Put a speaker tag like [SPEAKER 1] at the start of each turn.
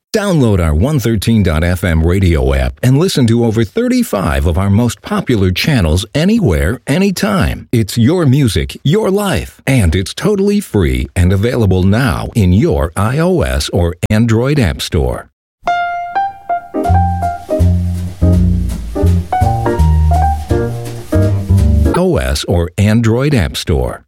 [SPEAKER 1] Download our 113.fm radio app and listen to over 35 of our most popular channels anywhere, anytime. It's your music, your life, and it's totally free and available now in your iOS or Android app store. OS or Android app store.